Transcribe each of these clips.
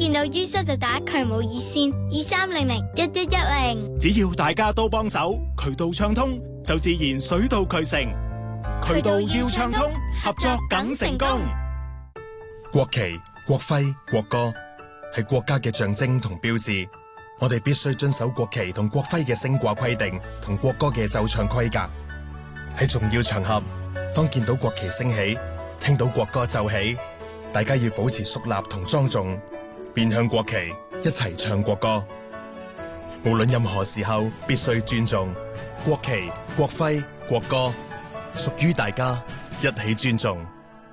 見到淤塞就打渠務熱線23001110。 只要大家都幫手，渠道暢通，就自然水到渠成。渠道要暢通，合作梗成功。 國旗、國徽、國歌係國家嘅象徵同標誌，我哋必須遵守國旗同國徽嘅升掛規定同國歌嘅奏唱規格。喺重要場合，當見到國旗升起，聽到國歌奏起，大家要保持肅立同莊重，面向國旗，一齊唱國歌。無論任何時候，必須尊重國旗、國徽、國歌，屬於大家，一起尊重。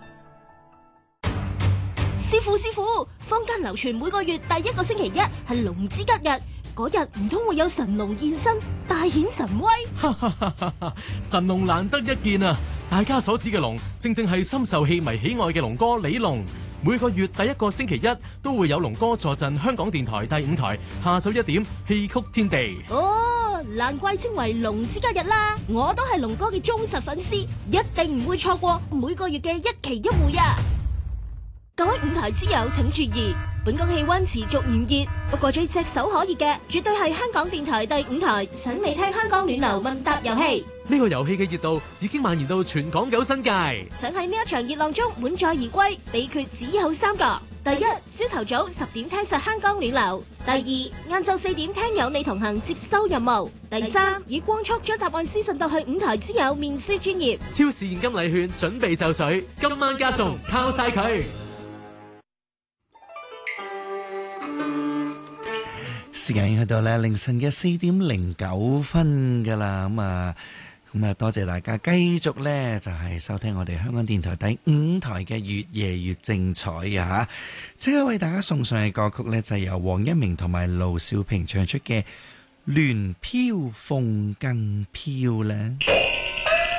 師傅，坊間流傳每個月第一個星期一係龍之吉日，嗰日唔通會有神龍現身，大顯神威？ 神龍難得一見啊！大家所指嘅龍，正係深受戲迷喜愛嘅龍哥李龍。每個月第一個星期一都會有龍哥坐鎮香港電台第5台，下晝1點戲曲天地。 哦，難怪稱為龍之吉日啦！我都係龍哥嘅忠實粉絲，一定唔會錯過每個月嘅一期一會啊！各位5台之友請注意，本港氣溫持續炎熱，不過最炙手可熱嘅絕對係香港電台第5台想你聽香港暖流問答遊戲。 呢個遊戲嘅熱度已經蔓延到全港9新界。 想喺呢一場熱浪中滿載而歸，秘訣只有3個：第一，朝頭早10點聽實香港暖流；第二，晏晝4點聽有你同行接收任務；第三，以光速將答案私信到去5台之友面書專頁。 超市現金禮券準備就緒，今晚加送，靠晒佢！ 時間已經去到咧凌晨嘅4點09分噶啦，咁啊多謝大家繼續咧就係收聽我哋香港電台第5台嘅越夜越精彩啊吓！即刻為大家送上嘅歌曲咧就係由黃一鳴同埋盧少平唱出嘅《亂飄鳳更飄》咧。